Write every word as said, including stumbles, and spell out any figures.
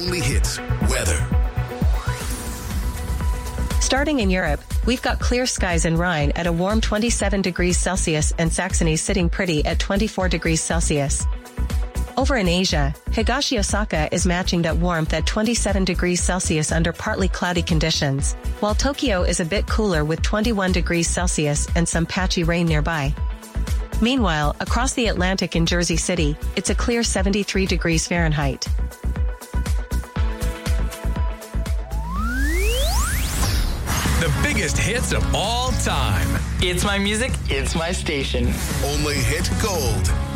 only hits weather. Starting in Europe, we've got clear skies in Rhine at a warm twenty-seven degrees Celsius and Saxony sitting pretty at twenty-four degrees Celsius. Over in Asia, Higashi Osaka is matching that warmth at twenty-seven degrees Celsius under partly cloudy conditions, while Tokyo is a bit cooler with twenty-one degrees Celsius and some patchy rain nearby. Meanwhile, across the Atlantic in Jersey City, it's a clear seventy-three degrees Fahrenheit. The biggest hits of all time. It's my music, it's my station. Only hit gold.